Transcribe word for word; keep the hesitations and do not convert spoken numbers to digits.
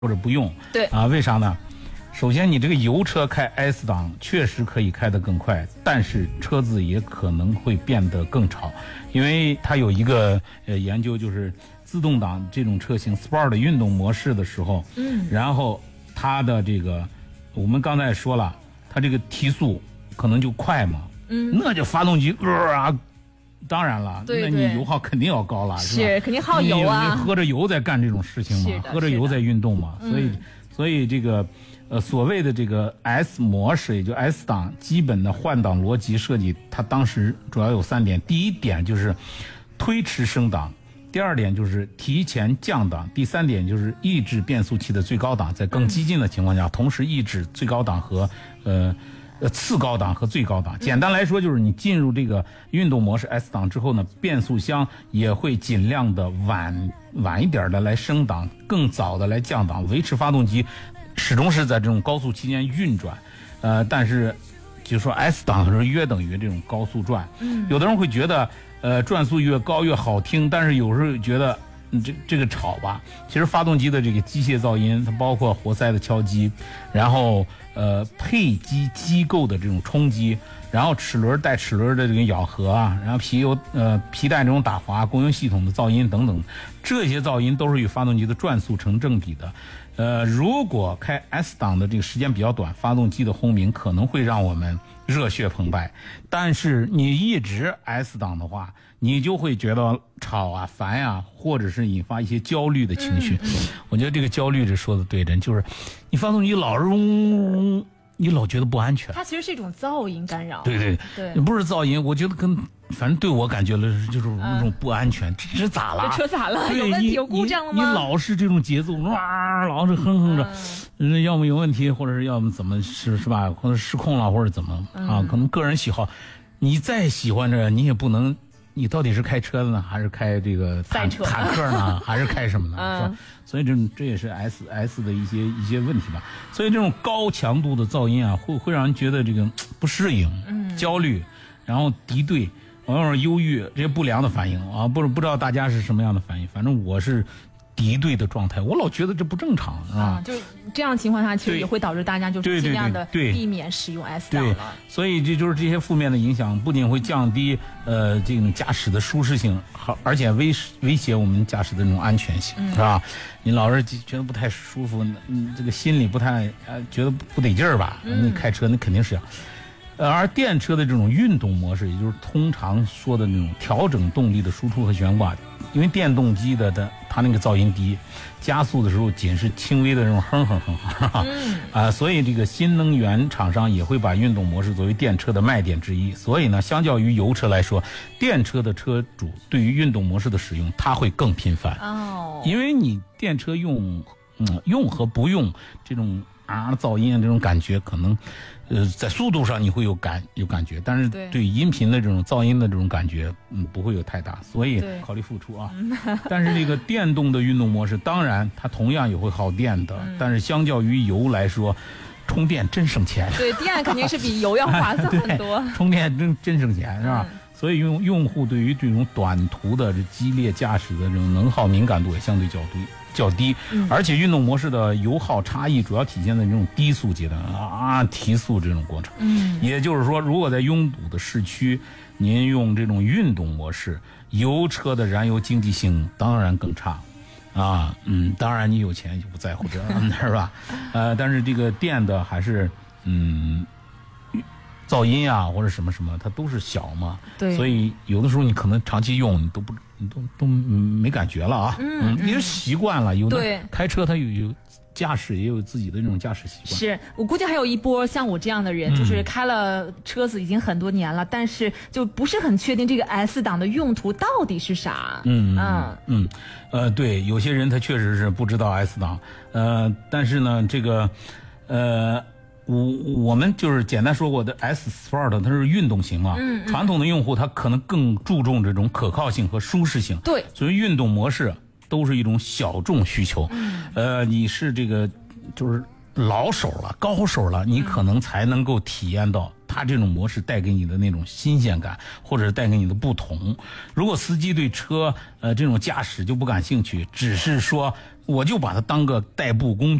或者不用。 对啊，为啥呢？首先，你这个油车开 S 档确实可以开得更快，但是车子也可能会变得更吵，因为它有一个呃研究，就是自动挡这种车型 Sport 运动模式的时候，嗯，然后它的这个我们刚才也说了，它这个提速可能就快嘛，嗯，那就发动机呃啊。当然了， 对对那你油耗肯定要高了，是吧？ 是肯定耗油啊！ 你, 你喝着油在干这种事情嘛，喝着油在运动嘛，所以、嗯、所以这个呃所谓的这个 S 模式，也就 S 档基本的换挡逻辑设计，它当时主要有三点。第一点就是推迟升档，第二点就是提前降档，第三点就是抑制变速器的最高档，在更激进的情况下，嗯、同时抑制最高档和呃。呃，次高档和最高档，简单来说就是你进入这个运动模式 S 档之后呢，变速箱也会尽量的晚晚一点的来升档，更早的来降档，维持发动机始终是在这种高速期间运转。呃，但是就说 S 档的时候约等于这种高速转，嗯，有的人会觉得呃转速越高越好听，但是有时候觉得。嗯，这这个吵吧，其实发动机的这个机械噪音，它包括活塞的敲击，然后呃配机机构的这种冲击，然后齿轮带齿轮的这个咬合啊，然后皮油呃皮带这种打滑，供油系统的噪音等等，这些噪音都是与发动机的转速成正比的。呃，如果开 S 档的这个时间比较短，发动机的轰鸣可能会让我们热血澎湃，但是你一直 S 档的话，你就会觉得吵啊、烦呀、啊，或者是引发一些焦虑的情绪。嗯嗯、我觉得这个焦虑这说的对的，就是你发动机老是嗡嗡嗡，你老觉得不安全。 它其实是一种噪音干扰。 对对对， 不是噪音，我觉得跟反正对我感觉了就是那种不安全。这、嗯、这咋了？ 这车咋了？ 对， 有问题？有故障了吗？ 你老是这种节奏，哇，老是哼哼着。嗯，要么有问题，或者是要么怎么是是吧？或者失控了，或者怎么、嗯、啊？可能个人喜好，你再喜欢着，你也不能，你到底是开车的呢，还是开这个坦坦克呢，还是开什么呢？嗯、是吧？所以这这也是 S S 的一些一些问题吧。所以这种高强度的噪音啊，会会让人觉得这个不适应、嗯、焦虑，然后敌对，往往忧郁这些不良的反应啊。不不知道大家是什么样的反应，反正我是。敌对的状态，我老觉得这不正常啊！ 就这样情况下，其实也会导致大家就是尽量的避免使用 S 档了。 所以这就是这些负面的影响，不仅会降低呃这种驾驶的舒适性，好，而且威威胁我们驾驶的这种安全性，嗯、是吧？你老是觉得不太舒服，嗯，这个心里不太呃觉得不得劲儿吧？嗯、你开车那肯定是要。呃，而电车的这种运动模式，也就是通常说的那种调整动力的输出和悬挂，因为电动机的的它那个噪音低，加速的时候仅是轻微的这种哼哼哼哼啊、嗯呃，所以这个新能源厂商也会把运动模式作为电车的卖点之一。所以呢，相较于油车来说，电车的车主对于运动模式的使用，它会更频繁哦，因为你电车用嗯用和不用这种啊噪音啊这种感觉可能。呃，在速度上你会有感有感觉，但是对音频的这种噪音的这种感觉，嗯，不会有太大，所以考虑付出啊。但是这个电动的运动模式，当然它同样也会耗电的，嗯、但是相较于油来说，充电真省钱。 对，电肯定是比油要划算很多。 充电真真省钱是吧？嗯、所以用用户对于这种短途的这激烈驾驶的这种能耗敏感度也相对较低。较低，而且运动模式的油耗差异主要体现在这种低速阶段啊提速这种过程。嗯，也就是说，如果在拥堵的市区，您用这种运动模式，油车的燃油经济性当然更差。啊，嗯，当然你有钱就不在乎这是吧？呃，但是这个电的还是嗯。噪音啊，或者什么什么，它都是小嘛，对，所以有的时候你可能长期用，你都不，你都都没感觉了啊，嗯，你就习惯了。有的开车它有有驾驶也有自己的那种驾驶习惯。 是我估计还有一波像我这样的人，嗯、就是开了车子已经很多年了，但是就不是很确定这个 S 档的用途到底是啥。 嗯嗯嗯，呃，对，有些人他确实是不知道 S 档，呃，但是呢，这个，呃。我我们就是简单说过的 S Sport 它是运动型嘛，嗯嗯、传统的用户他可能更注重这种可靠性和舒适性， 对， 所以运动模式都是一种小众需求，嗯、呃，你是这个就是老手了、高手了，你可能才能够体验到它这种模式带给你的那种新鲜感，或者是带给你的不同。如果司机对车呃这种驾驶就不感兴趣，只是说我就把它当个代步工具。